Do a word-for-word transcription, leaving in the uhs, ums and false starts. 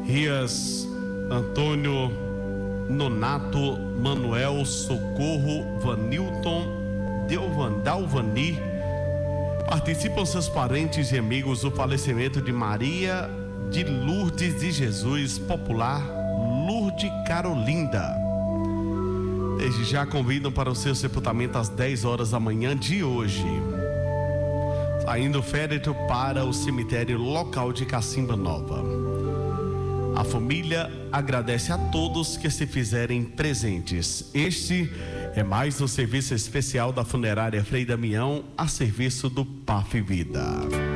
Rias, Antônio, Nonato, Manuel, Socorro, Vanilton, Delvan, Dalvani. Participam seus parentes e amigos do falecimento de Maria de Lourdes de Jesus, popular Lourdes Carolinda. Desde já convidam para o seu sepultamento às dez horas da manhã de hoje, saindo o féretro para o cemitério local de Cacimba Nova. A família agradece a todos que se fizerem presentes. Este é mais um serviço especial da funerária Frei Damião, a serviço do P A F Vida.